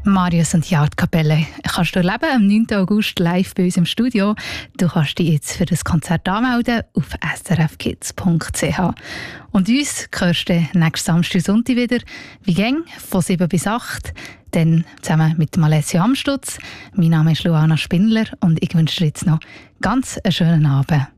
Marius und die Artkapelle kannst du erleben am 9. August live bei uns im Studio. Du kannst dich jetzt für das Konzert anmelden auf srfkids.ch. Und uns hörst du nächsten Samstag und Sonntag wieder, wie gäng, von 7 bis 8. Dann zusammen mit Alessio Amstutz. Mein Name ist Luana Spindler und ich wünsche dir jetzt noch ganz einen schönen Abend.